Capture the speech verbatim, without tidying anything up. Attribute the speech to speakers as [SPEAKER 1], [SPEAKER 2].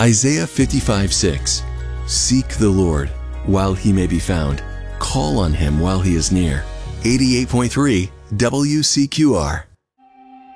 [SPEAKER 1] Isaiah fifty-five six. Seek the Lord while he may be found. Call on him while he is near. eighty-eight point three W C Q R.